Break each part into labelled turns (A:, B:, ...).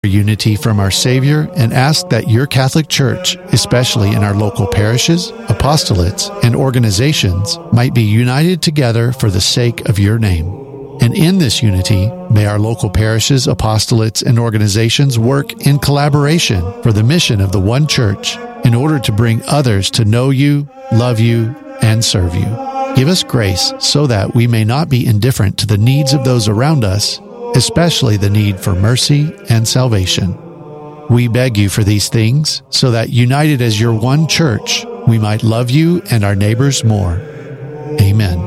A: unity from our Savior and ask that your Catholic Church, especially in our local parishes, apostolates, and organizations, might be united together for the sake of your name. And in this unity, may our local parishes, apostolates, and organizations work in collaboration for the mission of the one Church in order to bring others to know you, love you, and serve you. Give us grace so that we may not be indifferent to the needs of those around us, especially the need for mercy and salvation. We beg you for these things so that, united as your one Church, we might love you and our neighbors more. Amen.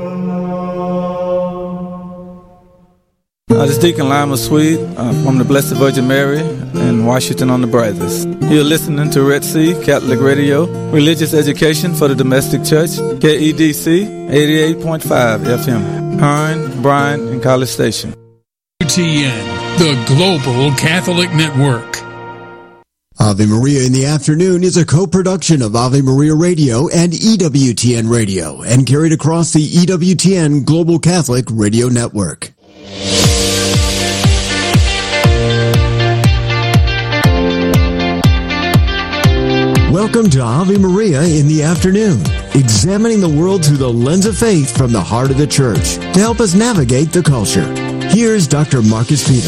B: This is Deacon Lima Swede from the Blessed Virgin Mary in Washington on the Brazos. You're listening to Red Sea Catholic Radio, religious education for the domestic church, KEDC 88.5 FM, Hearn, Bryan, and College Station.
C: UTN, the Global Catholic Network.
D: Ave Maria in the Afternoon is a co-production of Ave Maria Radio and EWTN Radio and carried across the EWTN Global Catholic Radio Network. Welcome to Ave Maria in the Afternoon, examining the world through the lens of faith from the heart of the Church to help us navigate the culture. Here's Dr. Marcus Peter.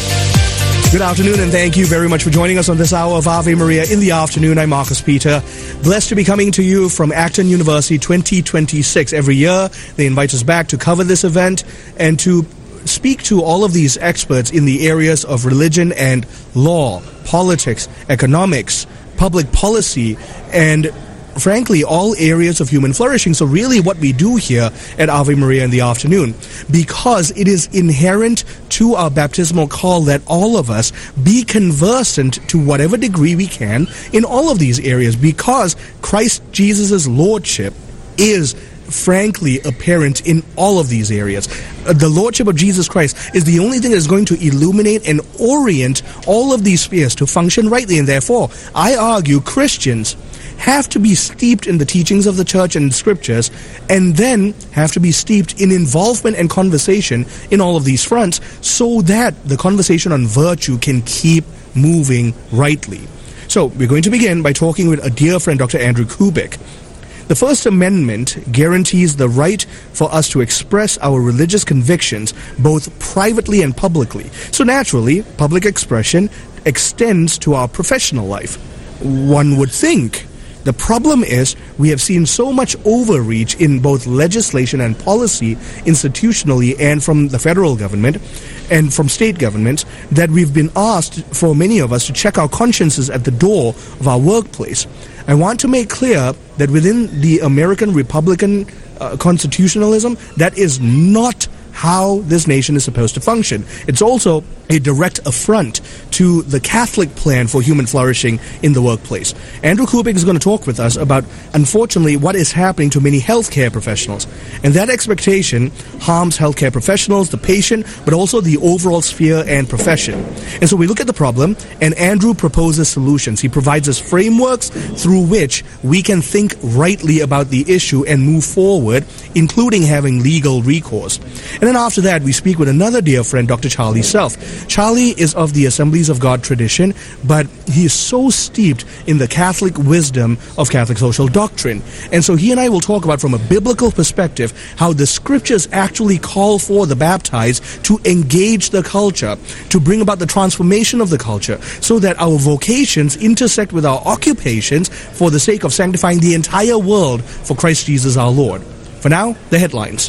E: Good afternoon, and thank you very much for joining us on this hour of Ave Maria in the Afternoon. I'm Marcus Peter, blessed to be coming to you from Acton University 2026. Every year, they invite us back to cover this event and to speak to all of these experts in the areas of religion and law, politics, economics, public policy, and frankly, all areas of human flourishing. So really what we do here at Ave Maria in the Afternoon, because it is inherent to our baptismal call that all of us be conversant to whatever degree we can in all of these areas, because Christ Jesus' Lordship is frankly apparent in all of these areas. The Lordship of Jesus Christ is the only thing that is going to illuminate and orient all of these spheres to function rightly, and therefore I argue Christians have to be steeped in the teachings of the Church and Scriptures, and then have to be steeped in involvement and conversation in all of these fronts, so that the conversation on virtue can keep moving rightly. So we're going to begin by talking with a dear friend, Dr. Andrew Kubik. The First Amendment guarantees the right for us to express our religious convictions both privately and publicly. So naturally, public expression extends to our professional life, one would think. The problem is we have seen so much overreach in both legislation and policy, institutionally and from the federal government and from state governments, that we've been asked, for many of us, to check our consciences at the door of our workplace. I want to make clear that within the American Republican constitutionalism, that is not how this nation is supposed to function. It's also a direct affront to the Catholic plan for human flourishing in the workplace. Andrew Kubik is going to talk with us about, unfortunately, what is happening to many healthcare professionals. And that expectation harms healthcare professionals, the patient, but also the overall sphere and profession. And so we look at the problem, and Andrew proposes solutions. He provides us frameworks through which we can think rightly about the issue and move forward, including having legal recourse. And then after that, we speak with another dear friend, Dr. Charlie Self. Charlie is of the Assemblies of God tradition, but he is so steeped in the Catholic wisdom of Catholic social doctrine. And so he and I will talk about, from a biblical perspective, how the Scriptures actually call for the baptized to engage the culture, to bring about the transformation of the culture, so that our vocations intersect with our occupations for the sake of sanctifying the entire world for Christ Jesus our Lord. For now, the headlines.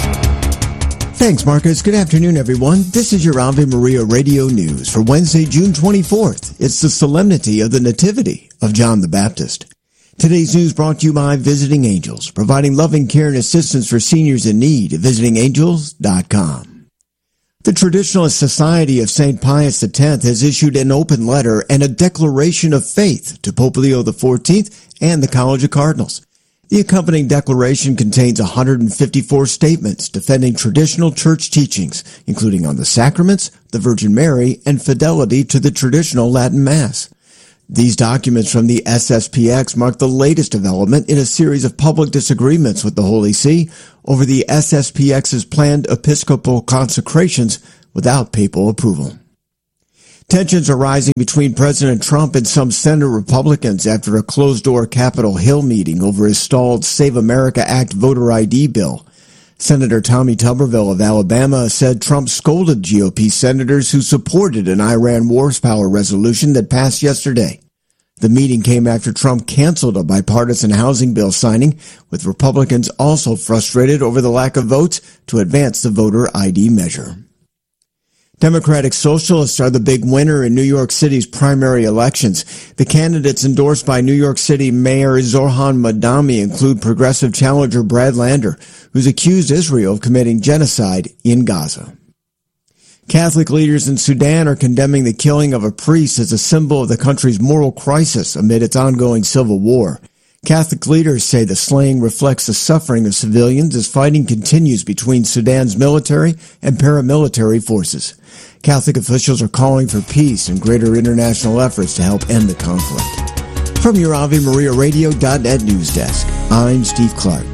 D: Thanks, Marcus. Good afternoon, everyone. This is your Ave Maria Radio News for Wednesday, June 24th. It's the solemnity of the Nativity of John the Baptist. Today's news brought to you by Visiting Angels, providing loving care and assistance for seniors in need at visitingangels.com. The Traditionalist Society of St. Pius X has issued an open letter and a declaration of faith to Pope Leo XIV and the College of Cardinals. The accompanying declaration contains 154 statements defending traditional church teachings, including on the sacraments, the Virgin Mary, and fidelity to the traditional Latin Mass. These documents from the SSPX mark the latest development in a series of public disagreements with the Holy See over the SSPX's planned episcopal consecrations without papal approval. Tensions are rising between President Trump and some Senate Republicans after a closed-door Capitol Hill meeting over his stalled Save America Act voter ID bill. Senator Tommy Tuberville of Alabama said Trump scolded GOP senators who supported an Iran wars power resolution that passed yesterday. The meeting came after Trump canceled a bipartisan housing bill signing, with Republicans also frustrated over the lack of votes to advance the voter ID measure. Democratic Socialists are the big winner in New York City's primary elections. The candidates endorsed by New York City Mayor Zohran Mamdani include progressive challenger Brad Lander, who's accused Israel of committing genocide in Gaza. Catholic leaders in Sudan are condemning the killing of a priest as a symbol of the country's moral crisis amid its ongoing civil war. Catholic leaders say the slaying reflects the suffering of civilians as fighting continues between Sudan's military and paramilitary forces. Catholic officials are calling for peace and greater international efforts to help end the conflict. From your AveMariaRadio.net news desk, I'm Steve Clark.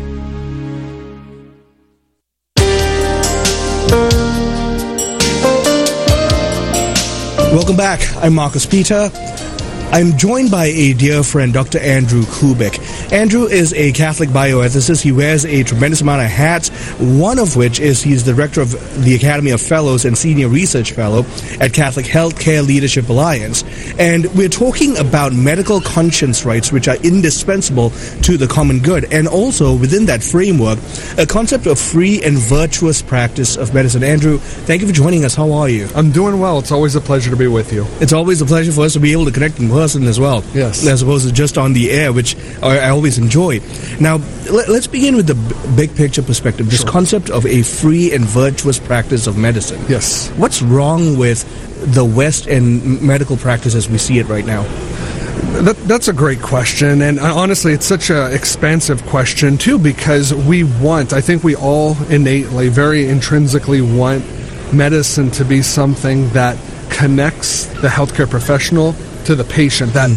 E: Welcome back. I'm Marcus Peter. I'm joined by a dear friend, Dr. Andrew Kubik. Andrew is a Catholic bioethicist. He wears a tremendous amount of hats, one of which is he's the director of the Academy of Fellows and Senior Research Fellow at Catholic Healthcare Leadership Alliance. And we're talking about medical conscience rights, which are indispensable to the common good. And also, within that framework, a concept of free and virtuous practice of medicine. Andrew, thank you for joining us. How are you?
F: I'm doing well. It's always a pleasure to be with you.
E: It's always a pleasure for us to be able to connect in person as well.
F: Yes.
E: As opposed to just on the air, which I always enjoy. Now, let's begin with the big picture perspective, this concept of a free and virtuous practice of medicine.
F: Yes.
E: What's wrong with the West and medical practice as we see it right now?
F: That's a great question, and honestly, it's such an expansive question, too, because I think we all innately, very intrinsically want medicine to be something that connects the healthcare professional to the patient, that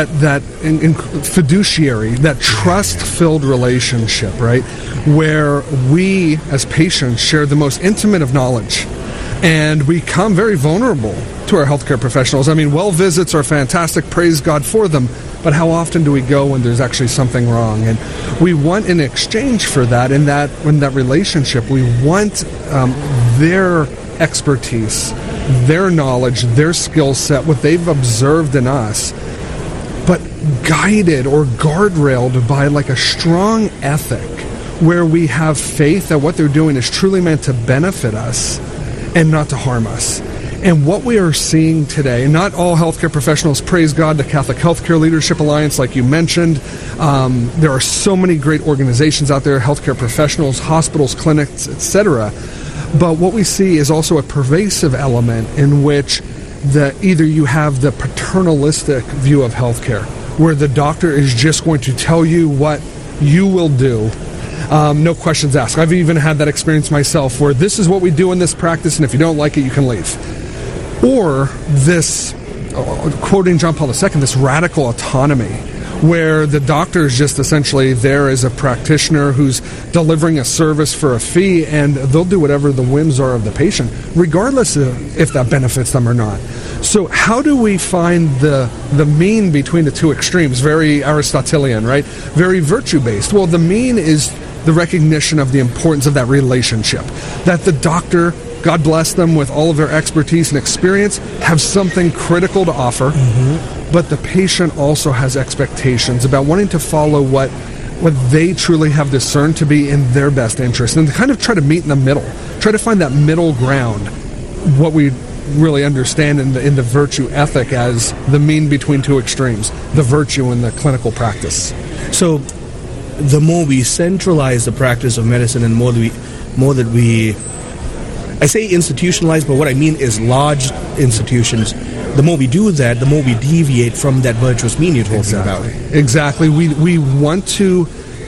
F: fiduciary, that trust-filled relationship, right, where we as patients share the most intimate of knowledge, and we become very vulnerable to our healthcare professionals. I mean, well visits are fantastic, praise God for them, but how often do we go when there's actually something wrong? And we want, in exchange for that, in that relationship, we want their expertise, their knowledge, their skill set, what they've observed in us, but guided or guardrailed by like a strong ethic where we have faith that what they're doing is truly meant to benefit us and not to harm us. And what we are seeing today, not all healthcare professionals, praise God, the Catholic Healthcare Leadership Alliance, like you mentioned. There are so many great organizations out there, healthcare professionals, hospitals, clinics, etc. But what we see is also a pervasive element in which either you have the paternalistic view of healthcare, where the doctor is just going to tell you what you will do, no questions asked. I've even had that experience myself, where this is what we do in this practice, and if you don't like it, you can leave. Or this, quoting John Paul II, this radical autonomy, where the doctor is just essentially there as a practitioner who's delivering a service for a fee, and they'll do whatever the whims are of the patient, regardless of if that benefits them or not. So how do we find the mean between the two extremes? Very Aristotelian, right? Very virtue-based. Well, the mean is the recognition of the importance of that relationship, that the doctor, God bless them with all of their expertise and experience, have something critical to offer, but the patient also has expectations about wanting to follow what they truly have discerned to be in their best interest, and to kind of try to meet in the middle, try to find that middle ground, what we really understand in the virtue ethic as the mean between two extremes, the virtue and the clinical practice.
E: So the more we centralize the practice of medicine and more that we I say institutionalized, but what I mean is large institutions. The more we do that, the more we deviate from that virtuous mean you're talking about.
F: Exactly. We want to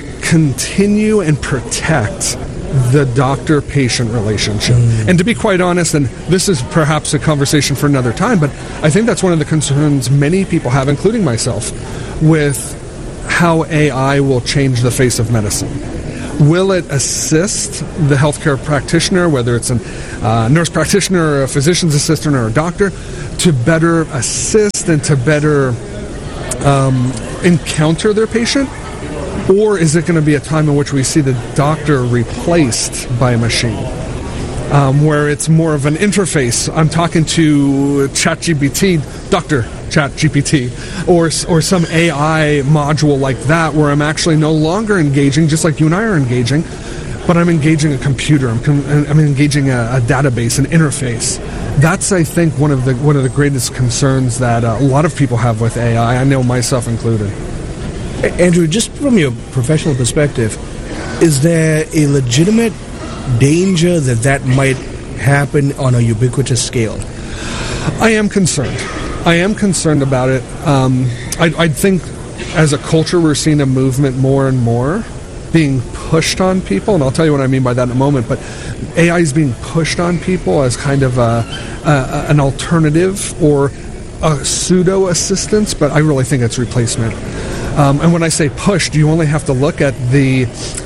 F: continue and protect the doctor-patient relationship. And to be quite honest, and this is perhaps a conversation for another time, but I think that's one of the concerns many people have, including myself, with how AI will change the face of medicine. Will it assist the healthcare practitioner, whether it's a nurse practitioner or a physician's assistant or a doctor, to better assist and to better encounter their patient? Or is it going to be a time in which we see the doctor replaced by a machine, where it's more of an interface? I'm talking to ChatGPT, Dr. ChatGPT, or some AI module like that, where I'm actually no longer engaging, just like you and I are engaging, but I'm engaging a computer. I'm engaging a database, an interface. That's, I think, one of the greatest concerns that a lot of people have with AI. I know myself included.
E: Andrew, just from your professional perspective, is there a legitimate danger that might happen on a ubiquitous scale?
F: I am concerned about it. I think as a culture we're seeing a movement more and more being pushed on people, and I'll tell you what I mean by that in a moment, but AI is being pushed on people as kind of an alternative or a pseudo-assistance, but I really think it's replacement. And when I say pushed, you only have to look at the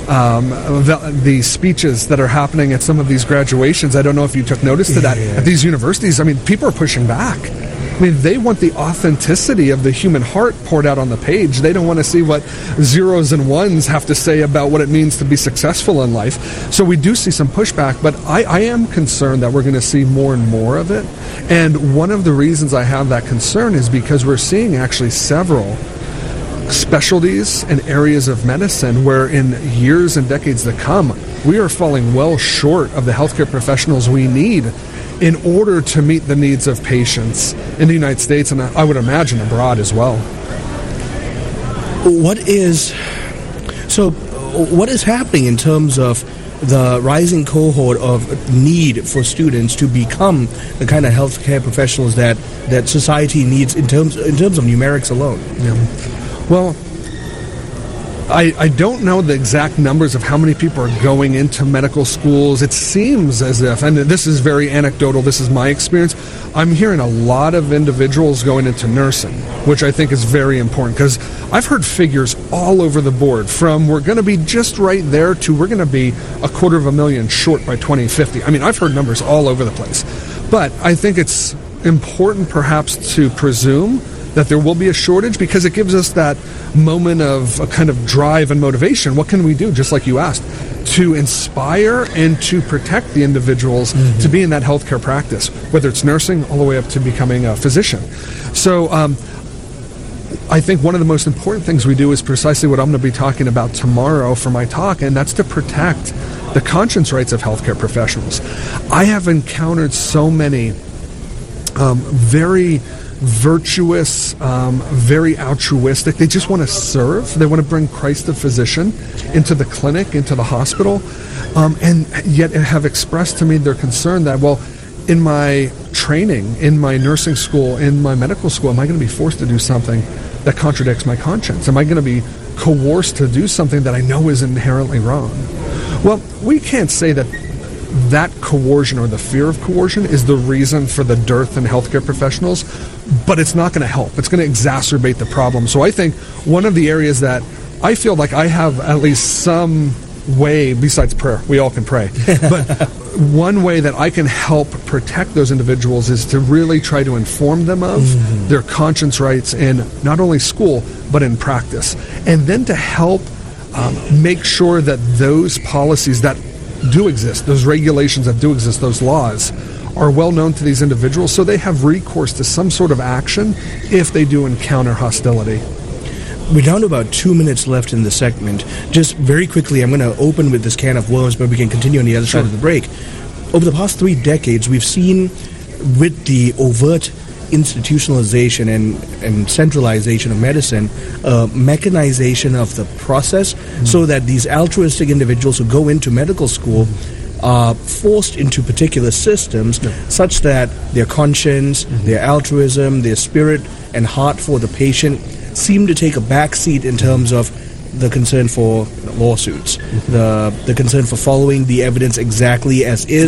F: speeches that are happening at some of these graduations. I don't know if you took notice to that. At these universities, I mean, people are pushing back. I mean, they want the authenticity of the human heart poured out on the page. They don't want to see what zeros and ones have to say about what it means to be successful in life. So we do see some pushback, but I am concerned that we're going to see more and more of it. And one of the reasons I have that concern is because we're seeing actually several specialties and areas of medicine where in years and decades to come, we are falling well short of the healthcare professionals we need in order to meet the needs of patients in the United States, and I would imagine abroad as well.
E: What is happening in terms of the rising cohort of need for students to become the kind of healthcare professionals that society needs in terms of numerics alone?
F: Yeah. Well, I don't know the exact numbers of how many people are going into medical schools. It seems as if, and this is very anecdotal, this is my experience, I'm hearing a lot of individuals going into nursing, which I think is very important, because I've heard figures all over the board, from we're going to be just right there to we're going to be 250,000 short by 2050. I mean, I've heard numbers all over the place. But I think it's important perhaps to presume that there will be a shortage, because it gives us that moment of a kind of drive and motivation. What can we do, just like you asked, to inspire and to protect the individuals to be in that healthcare practice, whether it's nursing all the way up to becoming a physician. So I think one of the most important things we do is precisely what I'm going to be talking about tomorrow for my talk, and that's to protect the conscience rights of healthcare professionals. I have encountered so many very virtuous, very altruistic. They just want to serve. They want to bring Christ the physician into the clinic, into the hospital, and yet have expressed to me their concern that, well, in my training, in my nursing school, in my medical school, am I going to be forced to do something that contradicts my conscience? Am I going to be coerced to do something that I know is inherently wrong? Well, we can't say that coercion or the fear of coercion is the reason for the dearth in healthcare professionals, but it's not going to help. It's going to exacerbate the problem. So I think one of the areas that I feel like I have at least some way, besides prayer, we all can pray, but one way that I can help protect those individuals is to really try to inform them of their conscience rights in not only school, but in practice. And then to help make sure that those policies that do exist, those regulations that do exist, those laws, are well known to these individuals, so they have recourse to some sort of action if they do encounter hostility.
E: We're down to about 2 minutes left in the segment. Just very quickly, I'm going to open with this can of worms, but we can continue on the other side of the break. Over the past 3 decades, we've seen, with the overt institutionalization and centralization of medicine, mechanization of the process, so that these altruistic individuals who go into medical school are forced into particular systems such that their conscience, their altruism, their spirit and heart for the patient seem to take a backseat in terms of the concern for lawsuits, the concern for following the evidence exactly as is,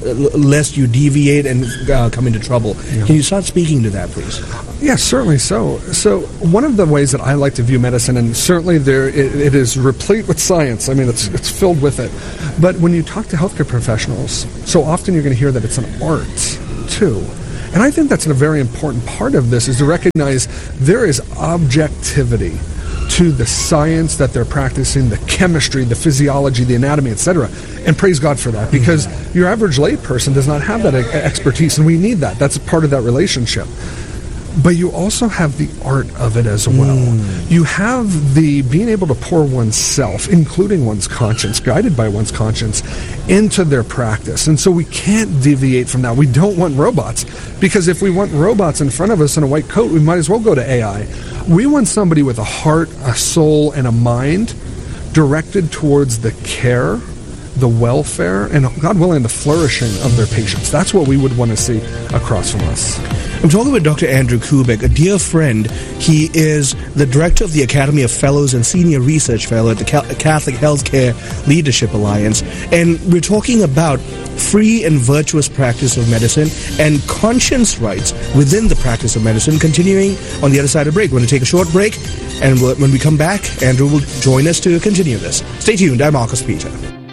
E: lest you deviate and come into trouble. Yeah. Can you start speaking to that, please?
F: Yes, certainly so. So one of the ways that I like to view medicine, and certainly it is replete with science. I mean, it's filled with it. But when you talk to healthcare professionals, so often you're going to hear that it's an art, too. And I think that's a very important part of this, is to recognize there is objectivity to the science that they're practicing, the chemistry, the physiology, the anatomy, etc. And praise God for that, because your average layperson does not have that expertise, and we need that. That's a part of that relationship. But you also have the art of it as well. You have the being able to pour oneself, including one's conscience, guided by one's conscience, into their practice. And so we can't deviate from that. We don't want robots, because if we want robots in front of us in a white coat, we might as well go to AI. We want somebody with a heart, a soul, and a mind directed towards the care, the welfare, and, God willing, the flourishing of their patients. That's what we would want to see across from us.
E: I'm talking with Dr. Andrew Kubik, a dear friend. He is the director of the Academy of Fellows and Senior Research Fellow at the Catholic Healthcare Leadership Alliance. And we're talking about free and virtuous practice of medicine and conscience rights within the practice of medicine, continuing on the other side of the break. We're going to take a short break, and when we come back, Andrew will join us to continue this. Stay tuned. I'm Marcus Peter.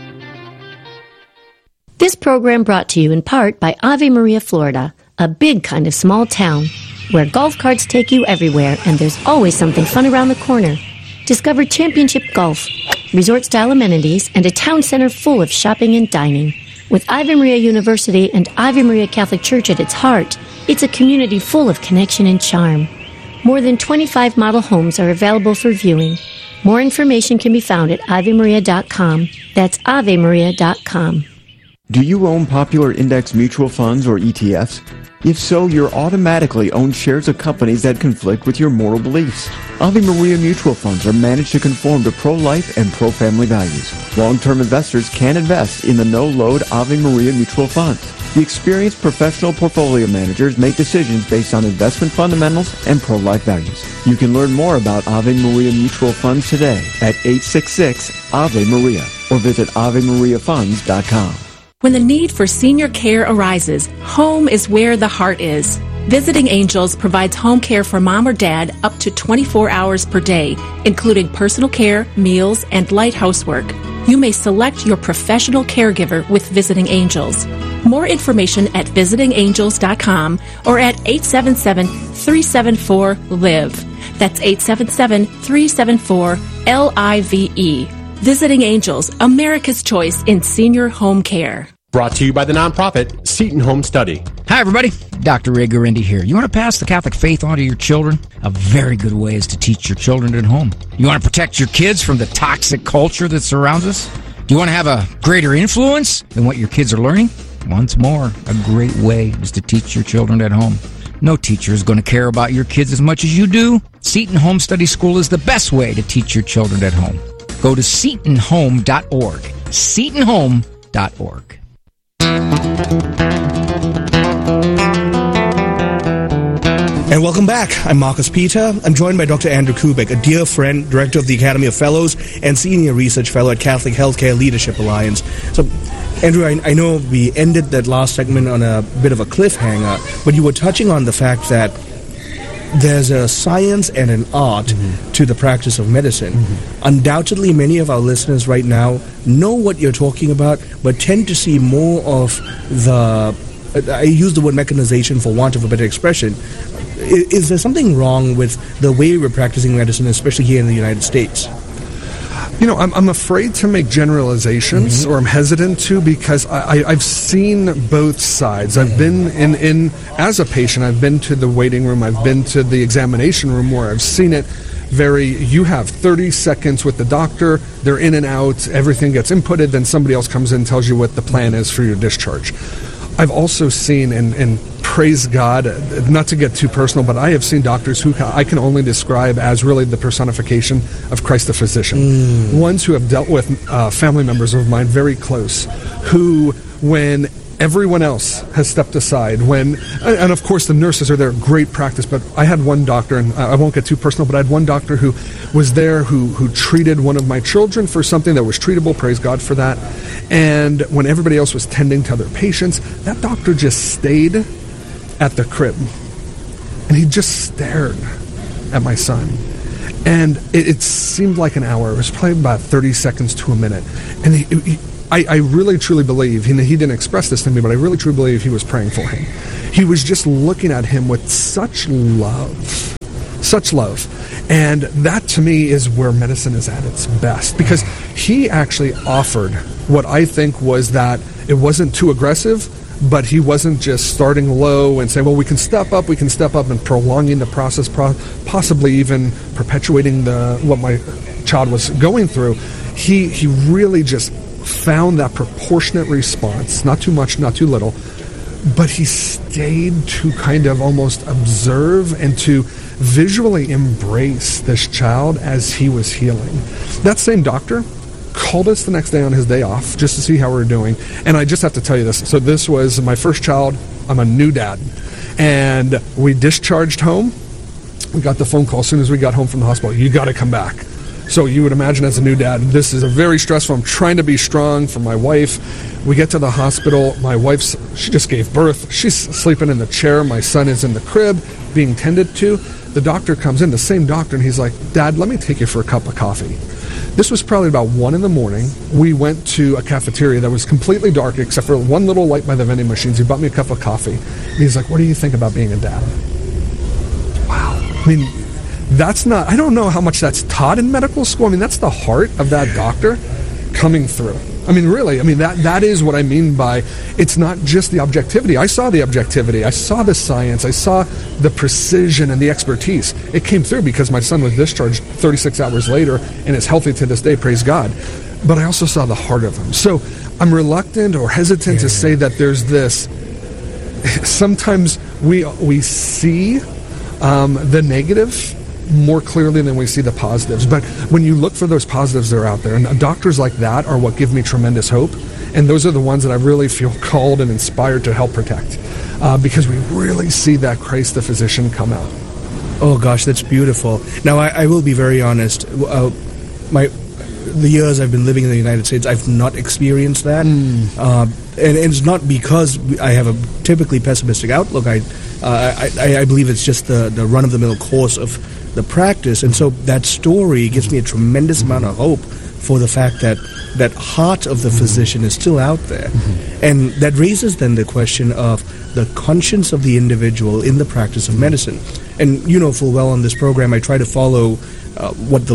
G: This program brought to you in part by Ave Maria, Florida, a big kind of small town where golf carts take you everywhere and there's always something fun around the corner. Discover championship golf, resort-style amenities, and a town center full of shopping and dining. With Ave Maria University and Ave Maria Catholic Church at its heart, it's a community full of connection and charm. More than 25 model homes are available for viewing. More information can be found at avemaria.com. That's avemaria.com.
D: Do you own popular index mutual funds or ETFs? If so, you're automatically own shares of companies that conflict with your moral beliefs. Ave Maria mutual funds are managed to conform to pro-life and pro-family values. Long-term investors can invest in the no-load Ave Maria mutual funds. The experienced professional portfolio managers make decisions based on investment fundamentals and pro-life values. You can learn more about Ave Maria mutual funds today at 866-AVE-MARIA or visit AveMariaFunds.com.
H: When the need for senior care arises, home is where the heart is. Visiting Angels provides home care for mom or dad up to 24 hours per day, including personal care, meals, and light housework. You may select your professional caregiver with Visiting Angels. More information at visitingangels.com or at 877-374-LIVE. That's 877-374-LIVE. Visiting Angels, America's choice in senior home care.
I: Brought to you by the nonprofit Seton Home Study.
J: Hi, everybody. Dr. Ray Guarendi here. You want to pass the Catholic faith on to your children? A very good way is to teach your children at home. You want to protect your kids from the toxic culture that surrounds us? Do you want to have a greater influence than what your kids are learning? Once more, a great way is to teach your children at home. No teacher is going to care about your kids as much as you do. Seton Home Study School is the best way to teach your children at home. Go to SetonHome.org. SetonHome.org.
E: And welcome back. I'm Marcus Peter. I'm joined by Dr. Andrew Kubik, a dear friend, director of the Academy of Fellows and Senior Research Fellow at Catholic Healthcare Leadership Alliance. So, Andrew, I know we ended that last segment on a bit of a cliffhanger, but you were touching on the fact that there's a science and an art to the practice of medicine. Undoubtedly, many of our listeners right now know what you're talking about, but tend to see more of the, I use the word mechanization for want of a better expression. Is there something wrong with the way we're practicing medicine, especially here in the United States?
F: You know, I'm afraid to make generalizations, or I'm hesitant to, because I've seen both sides. I've been in as a patient, I've been to the waiting room, I've been to the examination room where I've seen it you have 30 seconds with the doctor, they're in and out, everything gets inputted, then somebody else comes in and tells you what the plan is for your discharge. I've also seen, and praise God, not to get too personal, but I have seen doctors who I can only describe as really the personification of Christ the physician. Ones who have dealt with family members of mine very close, who, when Everyone else has stepped aside and of course the nurses are there, great practice, but I had one doctor, and I won't get too personal, but I had one doctor who was there who treated one of my children for something that was treatable, praise God for that. And when everybody else was tending to other patients, that doctor just stayed at the crib. And he just stared at my son. And it seemed like an hour. It was probably about 30 seconds to a minute. And I really truly believe, he didn't express this to me, but I really truly believe he was praying for him. He was just looking at him with such love. Such love. And that to me is where medicine is at its best, because he actually offered what I think was that it wasn't too aggressive, but he wasn't just starting low and saying, well, we can step up and prolonging the process, possibly even perpetuating what my child was going through. He really just found that proportionate response, not too much, not too little, but he stayed to kind of almost observe and to visually embrace this child as he was healing. That same doctor called us the next day on his day off just to see how we were doing. And I just have to tell you this. So this was my first child. I'm a new dad. And we discharged home. We got the phone call as soon as we got home from the hospital. You got to come back. So you would imagine as a new dad, this is a very stressful. I'm trying to be strong for my wife. We get to the hospital. My she just gave birth. She's sleeping in the chair. My son is in the crib being tended to. The doctor comes in, the same doctor, and he's like, Dad, let me take you for a cup of coffee. This was probably about 1 a.m. We went to a cafeteria that was completely dark except for one little light by the vending machines. He bought me a cup of coffee. And he's like, what do you think about being a dad? Wow. I mean, that's not, I don't know how much that's taught in medical school. I mean, that's the heart of that doctor coming through. I mean, really, that is what I mean by it's not just the objectivity. I saw the objectivity. I saw the science. I saw the precision and the expertise. It came through because my son was discharged 36 hours later and is healthy to this day, praise God. But I also saw the heart of him. So I'm reluctant or hesitant to say that there's this. Sometimes we see the negative more clearly than we see the positives. But when you look for those positives, they're out there. And doctors like that are what give me tremendous hope. And those are the ones that I really feel called and inspired to help protect. Because we really see that Christ the physician come out.
E: Oh gosh, that's beautiful. Now I will be very honest. The years I've been living in the United States, I've not experienced that. And it's not because I have a typically pessimistic outlook. I believe it's just the run-of-the-mill course of the practice, and so that story gives me a tremendous amount of hope for the fact that that heart of the physician is still out there. And that raises then the question of the conscience of the individual in the practice of medicine. And you know full well on this program I try to follow what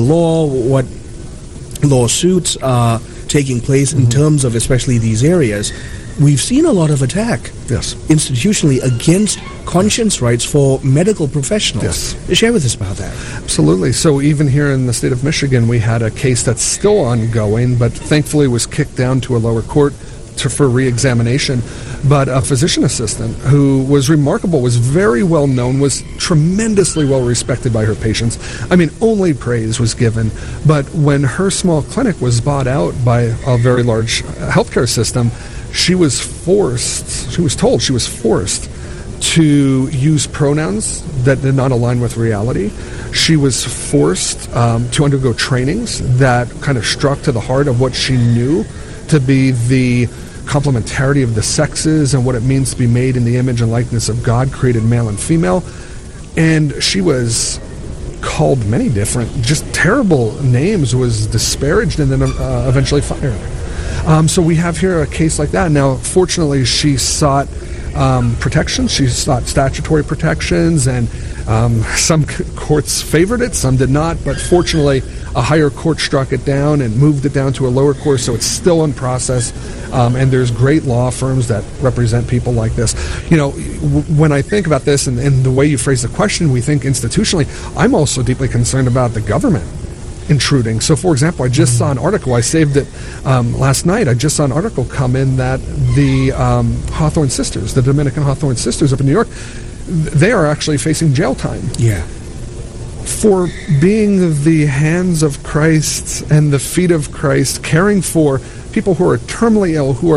E: lawsuits are taking place in terms of especially these areas. We've seen a lot of attack institutionally against conscience rights for medical professionals. Share with us about that.
F: Absolutely. So even here in the state of Michigan, we had a case that's still ongoing, but thankfully was kicked down to a lower court for re-examination. But a physician assistant who was remarkable, was very well known, was tremendously well respected by her patients. I mean, only praise was given. But when her small clinic was bought out by a very large healthcare system, she was told she was forced to use pronouns that did not align with reality. She was forced to undergo trainings that kind of struck to the heart of what she knew to be the complementarity of the sexes and what it means to be made in the image and likeness of God, created male and female. And she was called many different, just terrible names, was disparaged, and then eventually fired. So we have here a case like that. Now, fortunately, she sought protections. She sought statutory protections, and some courts favored it, some did not. But fortunately, a higher court struck it down and moved it down to a lower court, so it's still in process. And there's great law firms that represent people like this. You know, when I think about this and the way you phrase the question, we think institutionally. I'm also deeply concerned about the government intruding. So, for example, I just saw an article, I saved it last night, I just saw an article come in that the Hawthorne Sisters, the Dominican Hawthorne Sisters up in New York, they are actually facing jail time. For being the hands of Christ and the feet of Christ, caring for people who are terminally ill, who are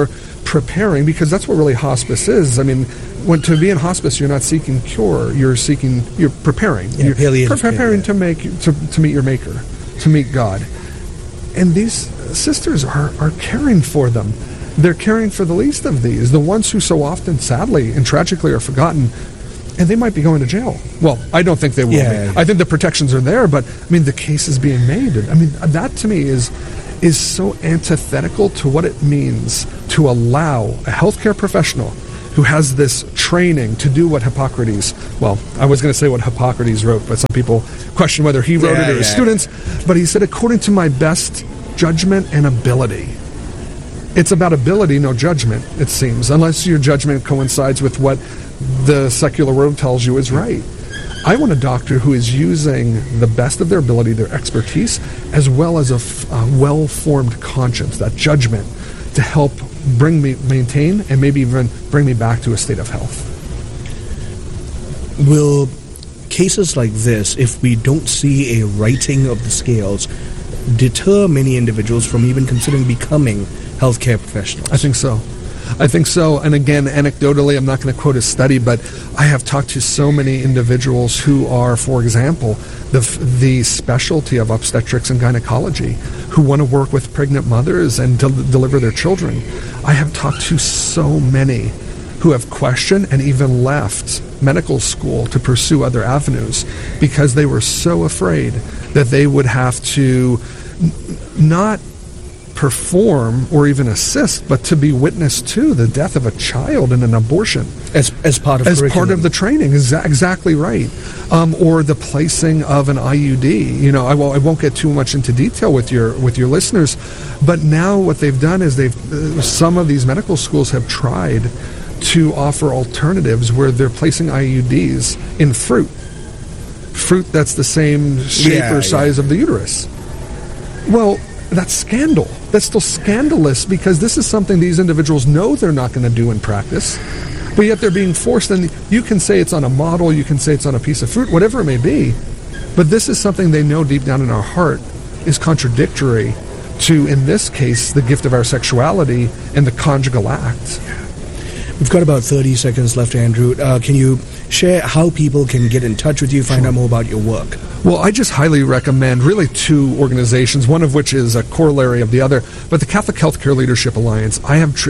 F: preparing, because that's what really hospice is. I mean, when to be in hospice, you're not seeking cure. You're preparing.
E: Yeah,
F: you're preparing to meet your Maker, to meet God. And these sisters are caring for them. They're caring for the least of these, the ones who so often, sadly and tragically, are forgotten. And they might be going to jail. Well, I don't think they will be. I think the protections are there, but I mean, the case is being made. I mean, that to me is so antithetical to what it means to allow a healthcare professional who has this training to do what Hippocrates, well, I was going to say what Hippocrates wrote, but some people question whether he wrote it or his students, but he said, according to my best judgment and ability. It's about ability, no judgment, it seems, unless your judgment coincides with what the secular world tells you is right. I want a doctor who is using the best of their ability, their expertise, as well as a well-formed conscience, that judgment, to help maintain and maybe even bring me back to a state of health.
E: Will cases like this, if we don't see a righting of the scales, deter many individuals from even considering becoming healthcare professionals? I
F: think so. And again, anecdotally, I'm not going to quote a study, but I have talked to so many individuals who are, for example, the specialty of obstetrics and gynecology, who want to work with pregnant mothers and deliver their children. I have talked to so many who have questioned and even left medical school to pursue other avenues because they were so afraid that they would have to not perform or even assist, but to be witness to the death of a child in an abortion
E: as part of
F: the training. Exactly right. Or the placing of an IUD. You know, I won't get too much into detail with your listeners, but now what they've done is some of these medical schools have tried to offer alternatives where they're placing IUDs in fruit that's the same shape or size of the uterus. Well, that's scandal. That's still scandalous, because this is something these individuals know they're not going to do in practice, but yet they're being forced. And you can say it's on a model, you can say it's on a piece of fruit, whatever it may be, but this is something they know deep down in our heart is contradictory to, in this case, the gift of our sexuality and the conjugal act.
E: We've got about 30 seconds left, Andrew. Can you share how people can get in touch with you, find out more about your work?
F: Well, I just highly recommend really two organizations, one of which is a corollary of the other, but the Catholic Healthcare Leadership Alliance.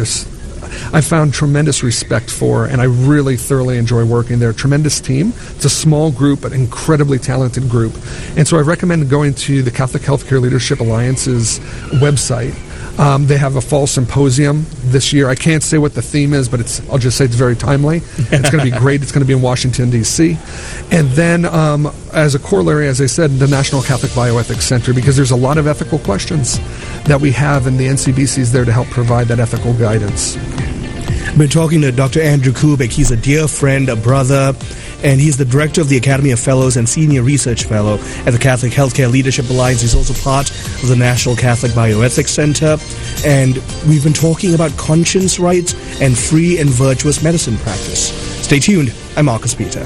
F: I found tremendous respect for, and I really thoroughly enjoy working there. Tremendous team. It's a small group, but incredibly talented group. And so I recommend going to the Catholic Healthcare Leadership Alliance's website. They have a fall symposium this year. I can't say what the theme is, but I'll just say it's very timely. It's going to be great. It's going to be in Washington, D.C. And then, as a corollary, as I said, the National Catholic Bioethics Center, because there's a lot of ethical questions that we have, and the NCBC is there to help provide that ethical guidance.
E: I've been talking to Dr. Andrew Kubik. He's a dear friend, a brother, and he's the director of the Academy of Fellows and Senior Research Fellow at the Catholic Healthcare Leadership Alliance. He's also part of the National Catholic Bioethics Center. And we've been talking about conscience rights and free and virtuous medicine practice. Stay tuned. I'm Marcus Peter.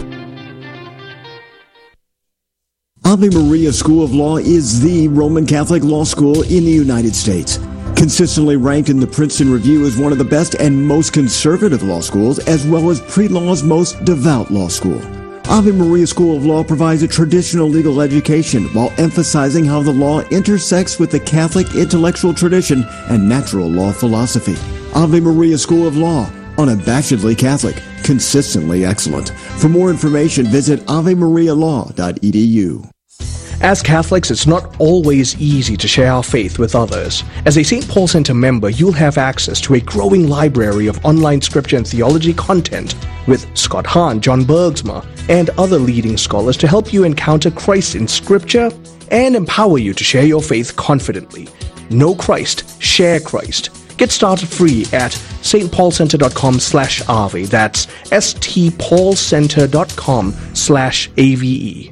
D: Ave Maria School of Law is the Roman Catholic law school in the United States. Consistently ranked in the Princeton Review as one of the best and most conservative law schools, as well as pre-law's most devout law school. Ave Maria School of Law provides a traditional legal education while emphasizing how the law intersects with the Catholic intellectual tradition and natural law philosophy. Ave Maria School of Law, unabashedly Catholic, consistently excellent. For more information, visit avemarialaw.edu.
E: As Catholics, it's not always easy to share our faith with others. As a St. Paul Center member, you'll have access to a growing library of online scripture and theology content with Scott Hahn, John Bergsma, and other leading scholars to help you encounter Christ in Scripture and empower you to share your faith confidently. Know Christ, share Christ. Get started free at stpaulcenter.com/ave. That's stpaulcenter.com/ave.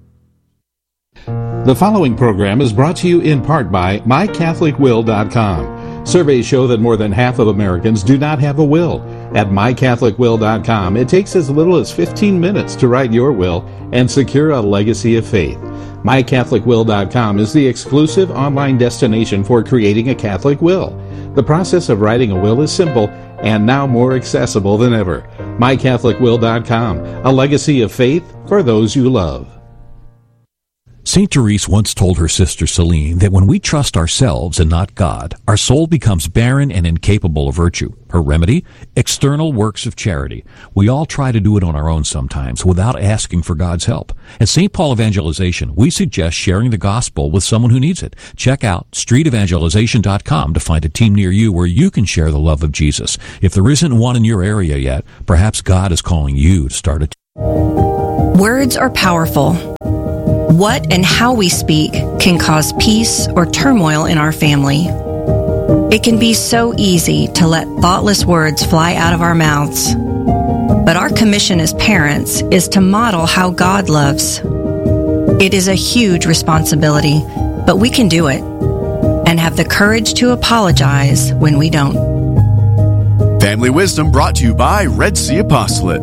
K: The following program is brought to you in part by MyCatholicWill.com. Surveys show that more than half of Americans do not have a will. At MyCatholicWill.com, it takes as little as 15 minutes to write your will and secure a legacy of faith. MyCatholicWill.com is the exclusive online destination for creating a Catholic will. The process of writing a will is simple and now more accessible than ever. MyCatholicWill.com, a legacy of faith for those you love.
L: St. Therese once told her sister Celine that when we trust ourselves and not God, our soul becomes barren and incapable of virtue. Her remedy? External works of charity. We all try to do it on our own sometimes without asking for God's help. At St. Paul Evangelization, we suggest sharing the gospel with someone who needs it. Check out streetevangelization.com to find a team near you where you can share the love of Jesus. If there isn't one in your area yet, perhaps God is calling you to start a team.
M: Words are powerful. What and how we speak can cause peace or turmoil in our family. It can be so easy to let thoughtless words fly out of our mouths. But our commission as parents is to model how God loves. It is a huge responsibility, but we can do it and have the courage to apologize when we don't.
N: Family Wisdom brought to you by Red Sea Apostolate.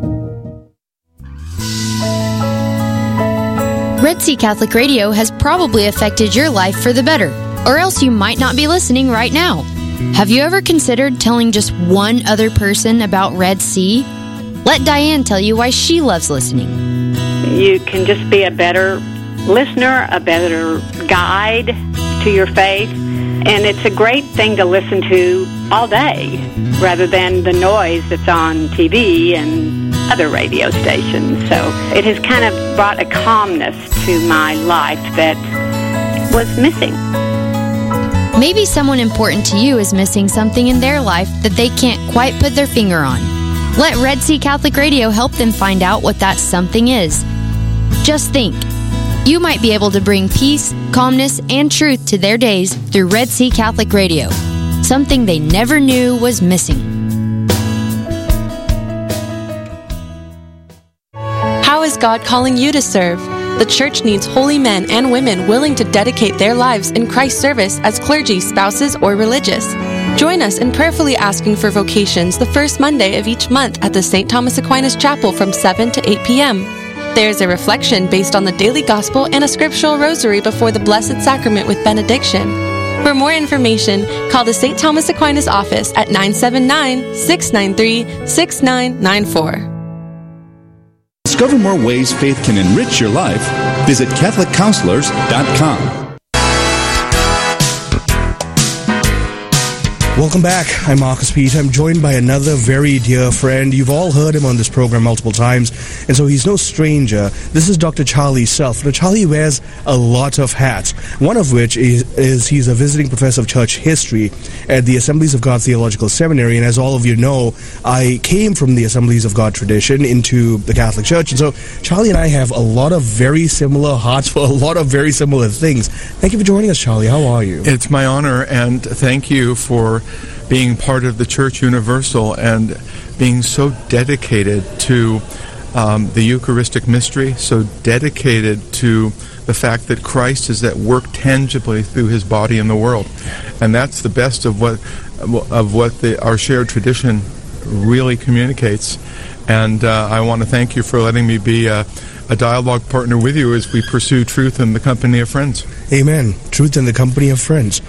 O: Red Sea Catholic Radio has probably affected your life for the better, or else you might not be listening right now. Have you ever considered telling just one other person about Red Sea? Let Diane tell you why she loves listening.
P: You can just be a better listener, a better guide to your faith, and it's a great thing to listen to all day rather than the noise that's on TV and other radio stations. So it has kind of brought a calmness to my life that was missing.
O: Maybe someone important to you is missing something in their life that they can't quite put their finger on. Let Red Sea Catholic Radio help them find out what that something is. Just think, you might be able to bring peace, calmness, and truth to their days through Red Sea Catholic Radio, something they never knew was missing.
Q: How is God calling you to serve? The church needs holy men and women willing to dedicate their lives in Christ's service as clergy, spouses, or religious. Join us in prayerfully asking for vocations the first Monday of each month at the St. Thomas Aquinas Chapel from 7 to 8 p.m. There is a reflection based on the daily gospel and a scriptural rosary before the Blessed Sacrament with benediction. For more information, call the St. Thomas Aquinas office at 979-693-6994.
R: Discover more ways faith can enrich your life. Visit CatholicCounselors.com.
E: Welcome back. I'm Marcus Peter. I'm joined by another very dear friend. You've all heard him on this program multiple times, and so he's no stranger. This is Dr. Charlie Self. Now, Charlie wears a lot of hats, one of which is he's a visiting professor of church history at the Assemblies of God Theological Seminary, and as all of you know, I came from the Assemblies of God tradition into the Catholic Church, and so Charlie and I have a lot of very similar hearts for a lot of very similar things. Thank you for joining us, Charlie. How are you?
S: It's my honor, and thank you for being part of the Church Universal and being so dedicated to the Eucharistic mystery, so dedicated to the fact that Christ is at work tangibly through his body in the world. And that's the best of what our shared tradition really communicates. And I want to thank you for letting me be a dialogue partner with you as we pursue truth in the company of friends.
E: Amen. Truth in the company of friends.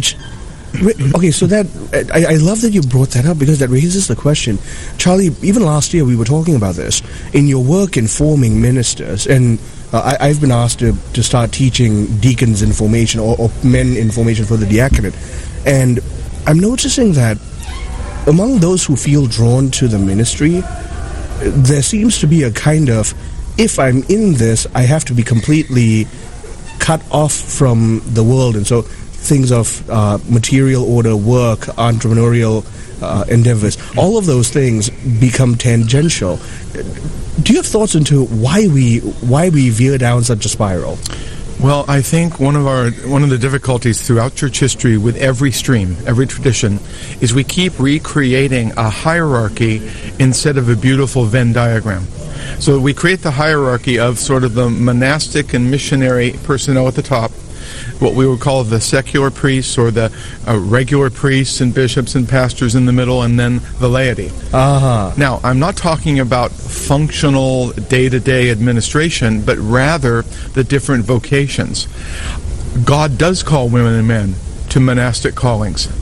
E: Okay, so that I love that you brought that up, because that raises the question. Charlie, even last year we were talking about this. In your work in forming ministers, and I've been asked to start teaching deacons in formation or men in formation for the diaconate. And I'm noticing that among those who feel drawn to the ministry, there seems to be a kind of, if I'm in this, I have to be completely cut off from the world. And so things of material order, work, entrepreneurial endeavors, all of those things become tangential. Do you have thoughts into why we veer down such a spiral?
S: Well, I think one of the difficulties throughout church history with every stream, every tradition, is we keep recreating a hierarchy instead of a beautiful Venn diagram. So we create the hierarchy of sort of the monastic and missionary personnel at the top, what we would call the secular priests, or the regular priests and bishops and pastors in the middle, and then the laity. Now, I'm not talking about functional day-to-day administration, but rather the different vocations. God does call women and men to monastic callings.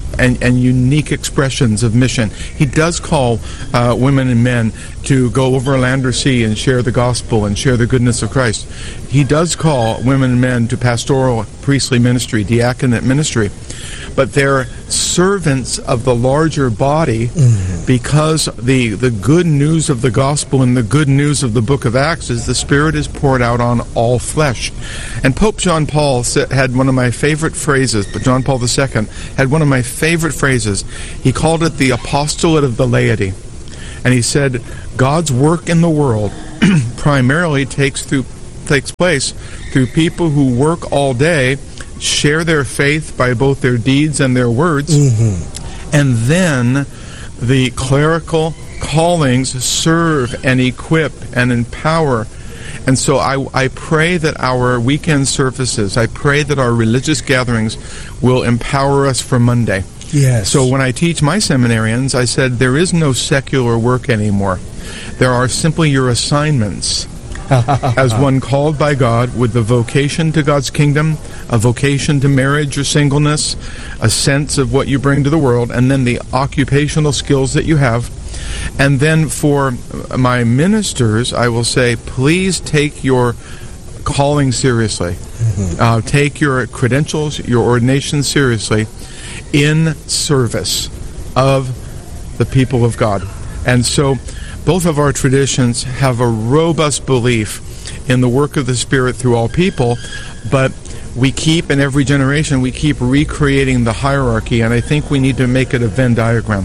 S: and unique expressions of mission. He does call women and men to go over land or sea and share the gospel and share the goodness of Christ. He does call women and men to pastoral, priestly ministry, diaconate ministry. But they're servants of the larger body because the good news of the gospel and the good news of the book of Acts is the Spirit is poured out on all flesh. And Pope John Paul had one of my favorite phrases, but John Paul II had one of my favorite phrases. He called it the apostolate of the laity. And he said, God's work in the world primarily takes place through people who work all day, share their faith by both their deeds and their words, and then the clerical callings serve and equip and empower. And so I pray that our weekend services, I pray that our religious gatherings will empower us for Monday.
E: Yes.
S: So when I teach my seminarians, I said there is no secular work anymore. There are simply your assignments. As one called by God with the vocation to God's kingdom, a vocation to marriage or singleness, a sense of what you bring to the world, and then the occupational skills that you have. And then for my ministers, I will say, please take your calling seriously. Take your credentials, your ordination seriously in service of the people of God. And so both of our traditions have a robust belief in the work of the Spirit through all people, but we keep, in every generation, we keep recreating the hierarchy, and I think we need to make it a Venn diagram.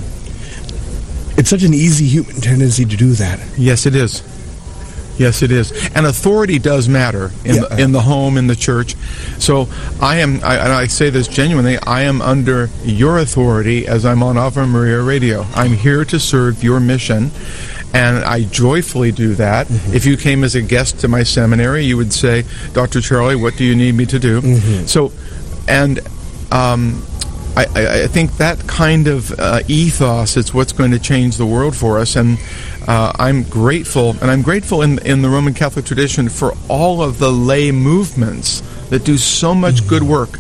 E: It's such an easy human tendency to do that.
S: Yes, it is. Yes, it is. And authority does matter in the home, in the church. So and I say this genuinely, I am under your authority as I'm on Ave Maria Radio. I'm here to serve your mission, and I joyfully do that. If you came as a guest to my seminary, you would say, Dr. Charlie, what do you need me to do? So, and I think that kind of ethos is what's going to change the world for us, and I'm grateful, and I'm grateful in the Roman Catholic tradition for all of the lay movements that do so much good work.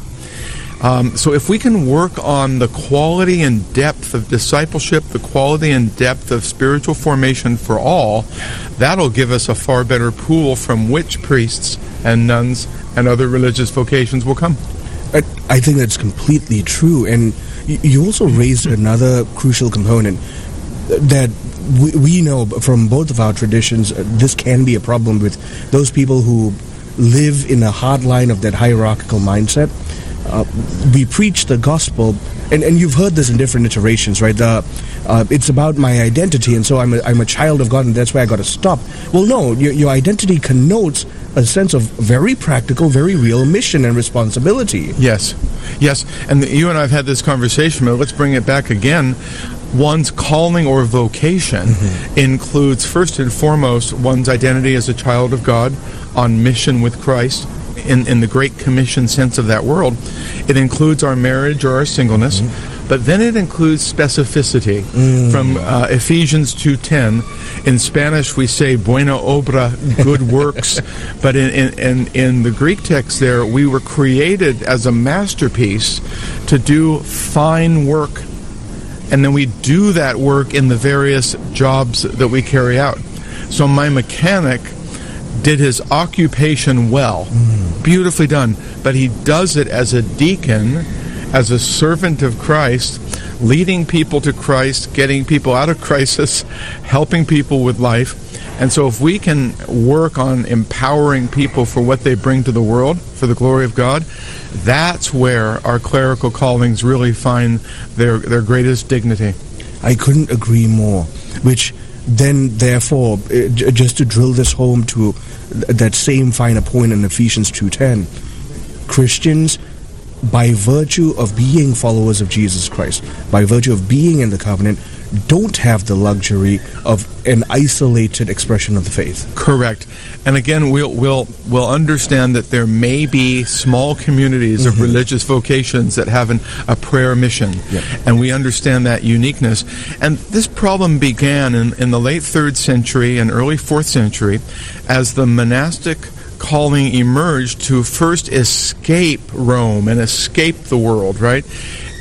S: So if we can work on the quality and depth of discipleship, the quality and depth of spiritual formation for all, that'll give us a far better pool from which priests and nuns and other religious vocations will come.
E: I think that's completely true. And you also raised another crucial component that we know from both of our traditions. This can be a problem with those people who live in a hard line of that hierarchical mindset. We preach the gospel, and you've heard this in different iterations, right? It's about my identity, and so I'm a child of God, and that's where I got to stop. Well, no, your identity connotes a sense of very practical, very real mission and responsibility.
S: Yes, and you and I have had this conversation, but let's bring it back again. One's calling or vocation includes, first and foremost, one's identity as a child of God on mission with Christ, in the Great Commission sense of that world. It includes our marriage or our singleness, but then it includes specificity. From Ephesians 2:10, in Spanish we say buena obra, good works, but in the Greek text there, we were created as a masterpiece to do fine work, and then we do that work in the various jobs that we carry out. So my mechanic did his occupation well, beautifully done, but he does it as a deacon, as a servant of Christ, leading people to Christ, getting people out of crisis, helping people with life. And so if we can work on empowering people for what they bring to the world, for the glory of God, that's where our clerical callings really find their greatest dignity.
E: I couldn't agree more, which then, therefore, just to drill this home to that same finer point in Ephesians 2:10, Christians, by virtue of being followers of Jesus Christ, by virtue of being in the covenant, don't have the luxury of an isolated expression of the faith.
S: Correct. And again, we'll understand that there may be small communities of religious vocations that have a prayer mission. And we understand that uniqueness. And this problem began in the late 3rd century and early 4th century as the monastic calling emerged to first escape Rome and escape the world, right?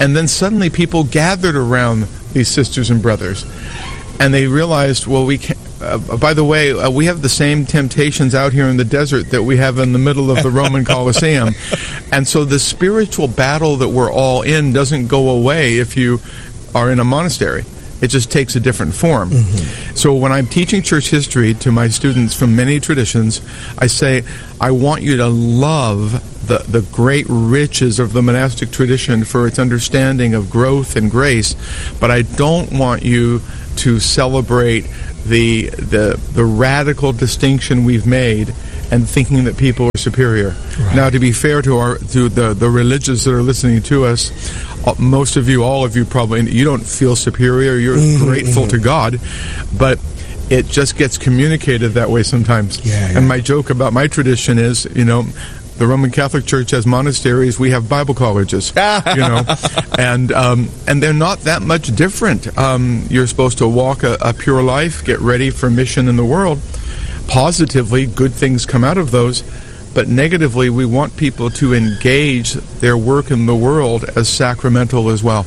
S: And then suddenly people gathered around these sisters and brothers, and they realized, well, we can't. By the way, we have the same temptations out here in the desert that we have in the middle of the Roman Colosseum. And so the spiritual battle that we're all in doesn't go away if you are in a monastery. It just takes a different form. Mm-hmm. So when I'm teaching church history to my students from many traditions, I say, I want you to love the great riches of the monastic tradition for its understanding of growth and grace, but I don't want you to celebrate the radical distinction we've made and thinking that people are superior. Right. Now, to be fair to the religious that are listening to us, most of you, all of you probably, you don't feel superior. You're grateful to God, but it just gets communicated that way sometimes. Yeah. And my joke about my tradition is, the Roman Catholic Church has monasteries, we have Bible colleges, and they're not that much different. You're supposed to walk a pure life, get ready for mission in the world. Positively, good things come out of those, but negatively, we want people to engage their work in the world as sacramental as well.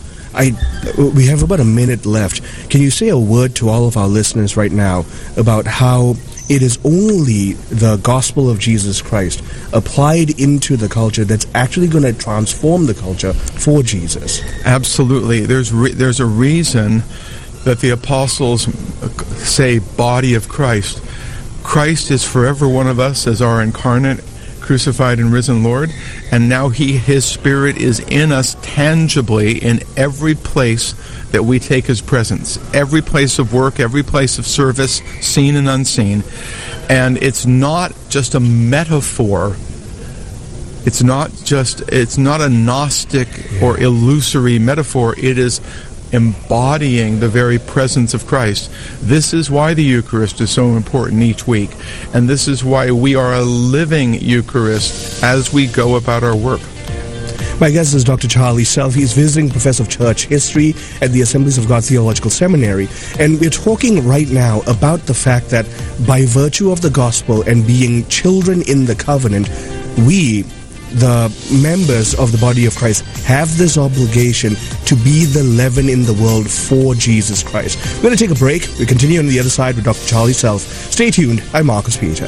E: We have about a minute left. Can you say a word to all of our listeners right now about how it is only the gospel of Jesus Christ applied into the culture that's actually going to transform the culture for Jesus?
S: Absolutely. There's a reason that the apostles say body of Christ. Christ is forever one of us as our incarnate, crucified and risen Lord, and now His Spirit is in us tangibly in every place that we take His presence, every place of work, every place of service, seen and unseen. And it's not just a metaphor. It's not a Gnostic or illusory metaphor. It is embodying the very presence of Christ. This is why the Eucharist is so important each week, and this is why we are a living Eucharist as we go about our work.
E: My guest is Dr. Charlie Self. He's visiting professor of church history at the Assemblies of God Theological Seminary, and we're talking right now about the fact that by virtue of the gospel and being children in the covenant, we, the members of the body of Christ, have this obligation to be the leaven in the world for Jesus Christ. We're going to take a break. We continue on the other side with Dr. Charlie Self. Stay tuned. I'm Marcus Peter.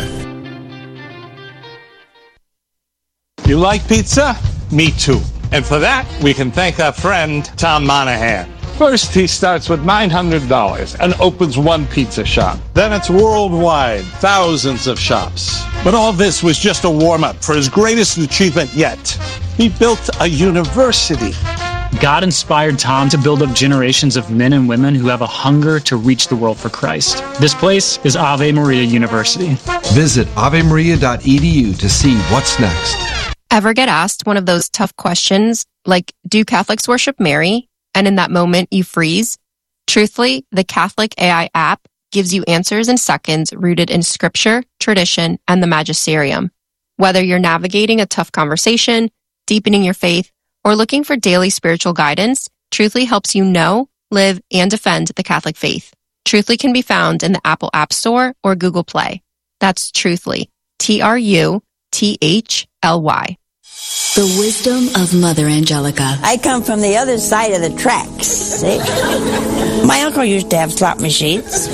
T: You like pizza? Me too. And for that, we can thank our friend Tom Monahan. First, he starts with $900 and opens one pizza shop. Then it's worldwide, thousands of shops. But all this was just a warm-up for his greatest achievement yet. He built a university.
U: God inspired Tom to build up generations of men and women who have a hunger to reach the world for Christ. This place is Ave Maria University.
V: Visit avemaria.edu to see what's next.
W: Ever get asked one of those tough questions, like, do Catholics worship Mary? And in that moment, you freeze? Truthfully, the Catholic AI app gives you answers in seconds rooted in scripture, tradition, and the magisterium. Whether you're navigating a tough conversation, deepening your faith, or looking for daily spiritual guidance, Truthfully helps you know, live, and defend the Catholic faith. Truthfully can be found in the Apple App Store or Google Play. That's Truthfully. Truthly.
X: The wisdom of Mother Angelica.
Y: I come from the other side of the tracks, see? My uncle used to have slot machines.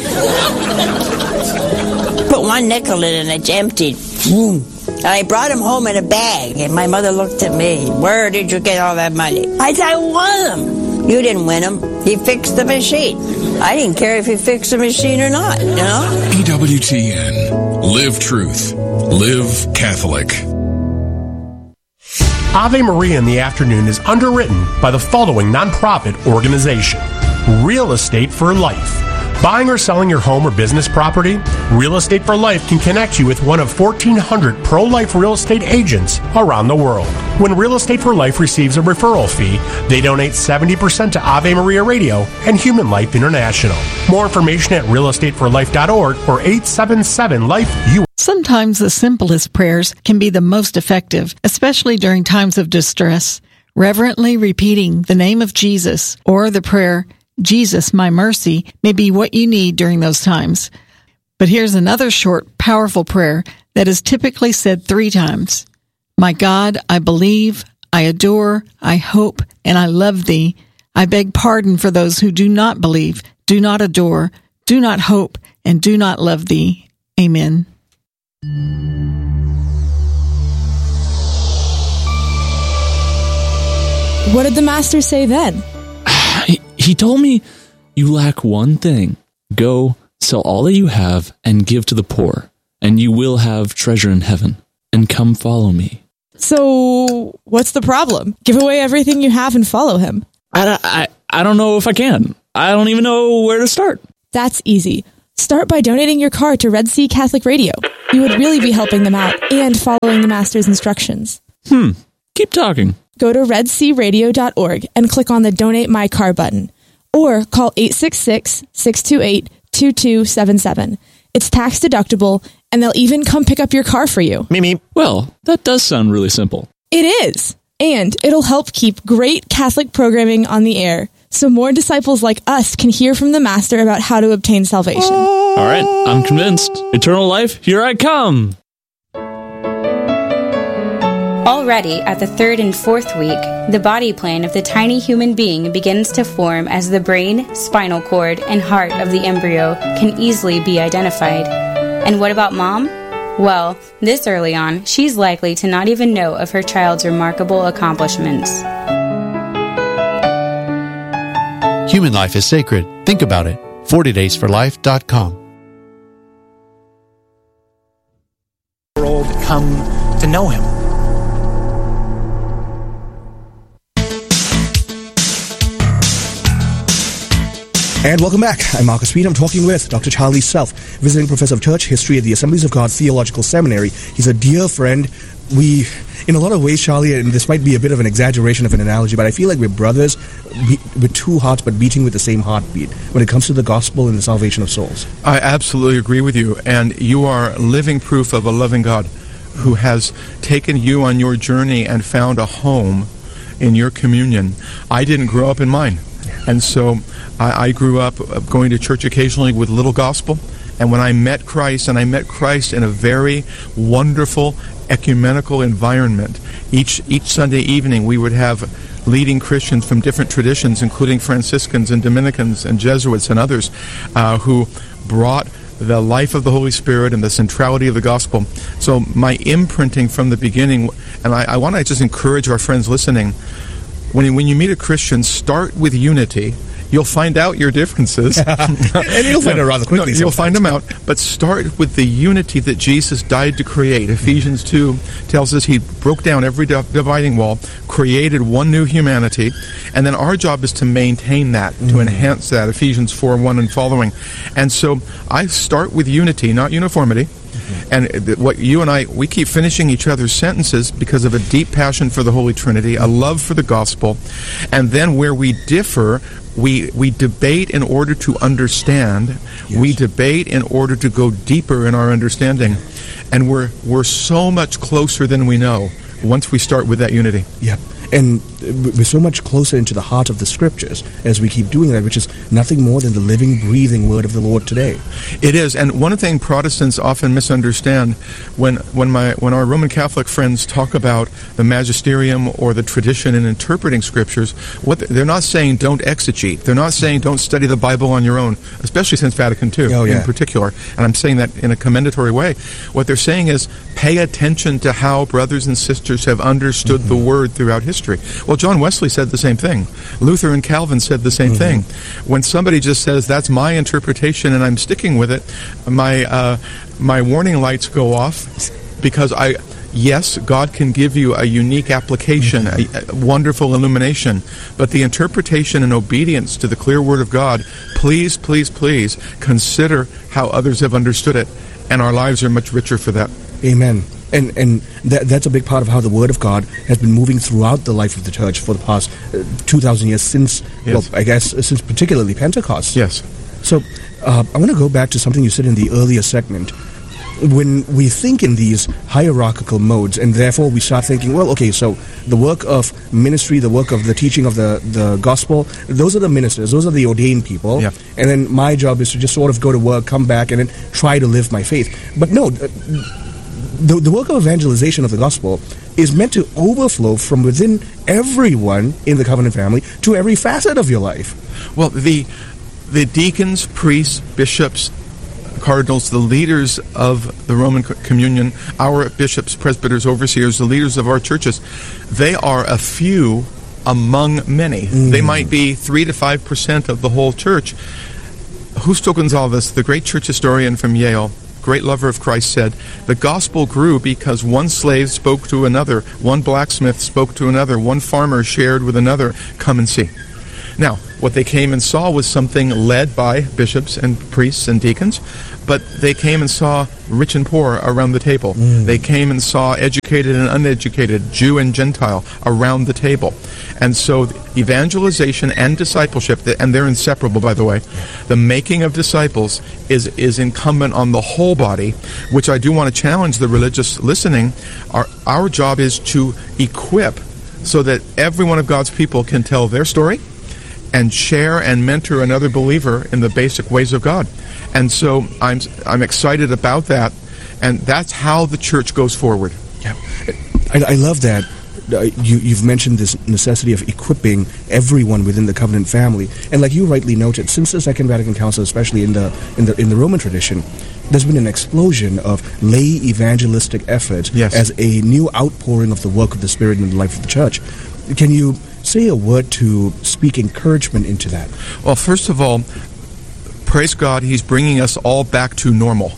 Y: Put one nickel in and it's emptied. And I brought him home in a bag, and my mother looked at me. Where did you get all that money? I said, I won them. You didn't win them. He fixed the machine. I didn't care if he fixed the machine or not, you know?
C: EWTN. Live truth. Live Catholic.
I: Ave Maria in the Afternoon is underwritten by the following nonprofit organization: Real Estate for Life. Buying or selling your home or business property? Real Estate for Life can connect you with one of 1,400 pro-life real estate agents around the world. When Real Estate for Life receives a referral fee, they donate 70% to Ave Maria Radio and Human Life International. More information at realestateforlife.org or 877-LIFE-US.
Z: Sometimes the simplest prayers can be the most effective, especially during times of distress. Reverently repeating the name of Jesus or the prayer, Jesus, my mercy, may be what you need during those times. But here's another short, powerful prayer that is typically said 3 times. My God, I believe, I adore, I hope, and I love thee. I beg pardon for those who do not believe, do not adore, do not hope, and do not love thee. Amen.
A: What did the master say then?
B: He told me, you lack one thing. Go, sell all that you have, and give to the poor, and you will have treasure in heaven. And come follow me.
A: So, what's the problem? Give away everything you have and follow him.
B: I don't know if I can. I don't even know where to start.
A: That's easy. Start by donating your car to Red Sea Catholic Radio. You would really be helping them out and following the master's instructions.
B: Keep talking.
A: Go to redsearadio.org and click on the Donate My Car button. Or call 866-628-2277. It's tax deductible, and they'll even come pick up your car for you.
B: Meep. Well, that does sound really simple.
A: It is. And it'll help keep great Catholic programming on the air, so more disciples like us can hear from the Master about how to obtain salvation.
B: All right, I'm convinced. Eternal life, here I come.
F: Already at the 3rd and 4th week, the body plan of the tiny human being begins to form as the brain, spinal cord, and heart of the embryo can easily be identified. And what about mom? Well, this early on, she's likely to not even know of her child's remarkable accomplishments.
G: Human life is sacred. Think about it. 40daysforlife.com.
H: World come to know him.
E: And welcome back. I'm Marcus Peter. I'm talking with Dr. Charlie Self, visiting professor of church history at the Assemblies of God Theological Seminary. He's a dear friend. We, in a lot of ways, Charlie, and this might be a bit of an exaggeration of an analogy, but I feel like we're brothers with two hearts, but beating with the same heartbeat when it comes to the gospel and the salvation of souls.
S: I absolutely agree with you, and you are living proof of a loving God who has taken you on your journey and found a home in your communion. I didn't grow up in mine, and so I grew up going to church occasionally with little gospel, and when I met Christ, and I met Christ in a very wonderful ecumenical environment, each Sunday evening we would have leading Christians from different traditions, including Franciscans and Dominicans and Jesuits and others, who brought the life of the Holy Spirit and the centrality of the gospel. So my imprinting from the beginning, and I want to just encourage our friends listening, when you meet a Christian, start with unity. You'll find out your differences.
E: And you'll find it rather quickly.
S: You'll find them out. But start with the unity that Jesus died to create. Ephesians 2 tells us he broke down every dividing wall, created one new humanity, and then our job is to maintain that, to enhance that, Ephesians 4:1 and following. And so I start with unity, not uniformity. And what you and I, we keep finishing each other's sentences because of a deep passion for the Holy Trinity, a love for the gospel, and then where we differ, we debate in order to understand. Yes. We debate in order to go deeper in our understanding, and we're so much closer than we know once we start with that unity.
E: Yeah. And we're so much closer into the heart of the Scriptures as we keep doing that, which is nothing more than the living, breathing Word of the Lord today.
S: It is, and one thing Protestants often misunderstand when our Roman Catholic friends talk about the magisterium or the tradition in interpreting Scriptures, what they're not saying don't exegete. They're not saying don't study the Bible on your own, especially since Vatican II in particular. And I'm saying that in a commendatory way. What they're saying is pay attention to how brothers and sisters have understood the Word throughout history. Well, John Wesley said the same thing. Luther and Calvin said the same thing. When somebody just says, that's my interpretation and I'm sticking with it, my warning lights go off, because yes, God can give you a unique application, a wonderful illumination, but the interpretation and obedience to the clear Word of God, please, please, please consider how others have understood it, and our lives are much richer for that.
E: Amen. And that's a big part of how the Word of God has been moving throughout the life of the Church for the past 2,000 years since, well, I guess, since particularly Pentecost.
S: Yes.
E: So I want to go back to something you said in the earlier segment. When we think in these hierarchical modes, and therefore we start thinking, well, okay, so the work of ministry, the work of the teaching of the gospel, those are the ministers, those are the ordained people, and then my job is to just sort of go to work, come back, and then try to live my faith. But no, the work of evangelization of the gospel is meant to overflow from within everyone in the covenant family to every facet of your life.
S: Well, the deacons, priests, bishops, cardinals, the leaders of the Roman communion, our bishops, presbyters, overseers, the leaders of our churches, they are a few among many. They might be 3 to 5% of the whole church. Justo Gonzalez, the great church historian from Yale, great lover of Christ, said, the gospel grew because one slave spoke to another, one blacksmith spoke to another, one farmer shared with another. Come and see. Now, what they came and saw was something led by bishops and priests and deacons, but they came and saw rich and poor around the table. They came and saw educated and uneducated, Jew and Gentile around the table. And so evangelization and discipleship, and they're inseparable, by the way, the making of disciples is incumbent on the whole body, which I do want to challenge the religious listening. Our job is to equip so that every one of God's people can tell their story and share and mentor another believer in the basic ways of God. And so I'm excited about that, and that's how the church goes forward.
E: Yeah, I love that. You've mentioned this necessity of equipping everyone within the covenant family, and like you rightly noted, since the Second Vatican Council, especially in the Roman tradition, there's been an explosion of lay evangelistic effort as a new outpouring of the work of the Spirit in the life of the church. Can you say a word to speak encouragement into that?
S: Well, first of all, praise God, He's bringing us all back to normal.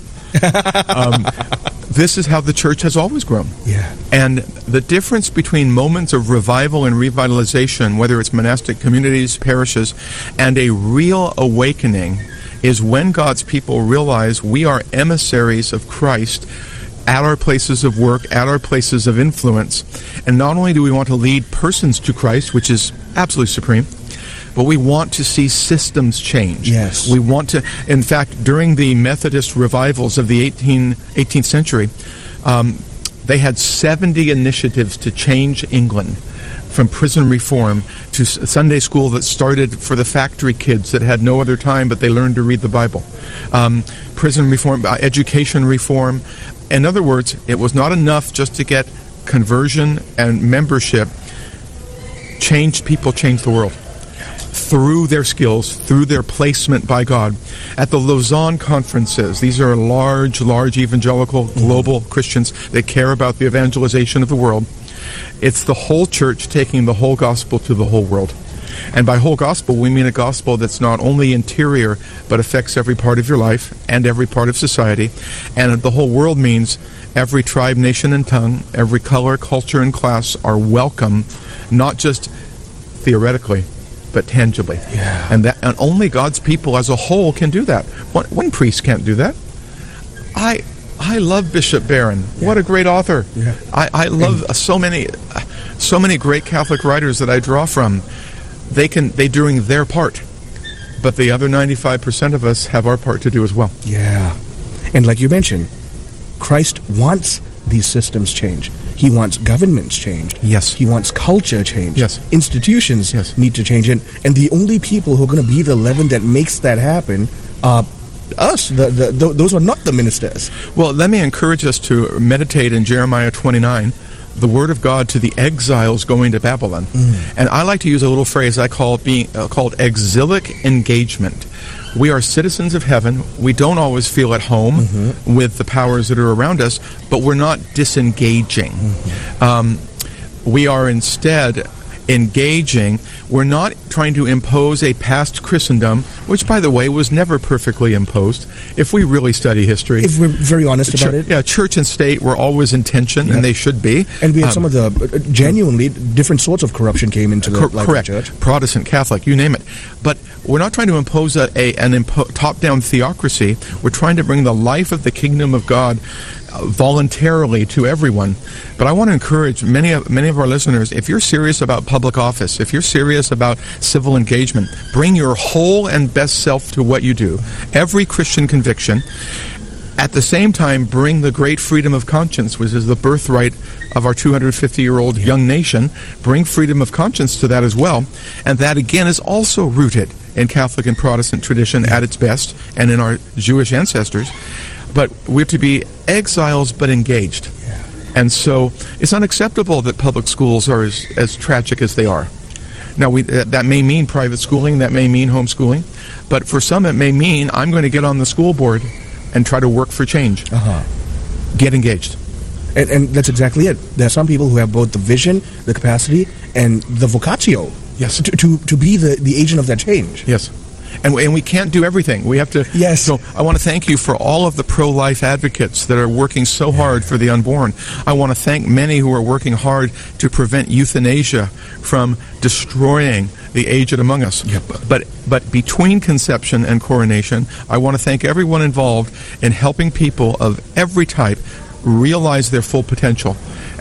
S: This is how the church has always grown.
E: Yeah.
S: And the difference between moments of revival and revitalization, whether it's monastic communities, parishes, and a real awakening, is when God's people realize we are emissaries of Christ at our places of work, at our places of influence. And not only do we want to lead persons to Christ, which is absolutely supreme, but we want to see systems change.
E: Yes.
S: We want to, in fact, during the Methodist revivals of the 18th century, they had 70 initiatives to change England, from prison reform to Sunday school that started for the factory kids that had no other time but they learned to read the Bible. Prison reform, education reform. In other words, it was not enough just to get conversion and membership. Changed people, changed the world. Through their skills, through their placement by God. At the Lausanne conferences, these are large evangelical global Christians that care about the evangelization of the world. It's the whole church taking the whole gospel to the whole world. And by whole gospel, we mean a gospel that's not only interior, but affects every part of your life and every part of society. And the whole world means every tribe, nation, and tongue, every color, culture, and class are welcome, not just theoretically, but tangibly.
E: Yeah.
S: And only God's people as a whole can do that. One priest can't do that. I love Bishop Barron. Yeah. What a great author.
E: Yeah.
S: I love so many great Catholic writers that I draw from. They're doing their part, but the other 95% of us have our part to do as well.
E: Yeah. And like you mentioned, Christ wants these systems changed. He wants governments changed.
S: Yes.
E: He wants culture changed.
S: Yes.
E: Institutions need to change. And the only people who are going to be the leaven that makes that happen are us. Those are not the ministers.
S: Well, let me encourage us to meditate in Jeremiah 29, the word of God to the exiles going to Babylon. And I like to use a little phrase I call called exilic engagement. We are citizens of heaven. We don't always feel at home with the powers that are around us, but we're not disengaging. We are instead engaging. We're not trying to impose a past Christendom, which, by the way, was never perfectly imposed, if we really study history.
E: If we're very honest about it.
S: Yeah, church and state were always in tension, and they should be.
E: And we had some of the genuinely different sorts of corruption came into the life of the church.
S: Protestant, Catholic, you name it. But we're not trying to impose an top-down theocracy. We're trying to bring the life of the kingdom of God voluntarily to everyone. But I want to encourage many of our listeners, if you're serious about public office, if you're serious about civil engagement, bring your whole and best self to what you do. Every Christian conviction. At the same time, bring the great freedom of conscience, which is the birthright of our 250-year-old young nation. Bring freedom of conscience to that as well. And that, again, is also rooted in Catholic and Protestant tradition at its best, and in our Jewish ancestors. But we have to be exiles but engaged. And so it's unacceptable that public schools are as tragic as they are. Now, that may mean private schooling, that may mean homeschooling, but for some it may mean I'm going to get on the school board and try to work for change. Get engaged.
E: And that's exactly it. There are some people who have both the vision, the capacity, and the vocatio to be the agent of that change.
S: Yes. And we can't do everything. We have to.
E: Yes.
S: So I want to thank you for all of the pro-life advocates that are working so hard for the unborn. I want to thank many who are working hard to prevent euthanasia from destroying the aged among us.
E: Yep.
S: But between conception and coronation, I want to thank everyone involved in helping people of every type realize their full potential.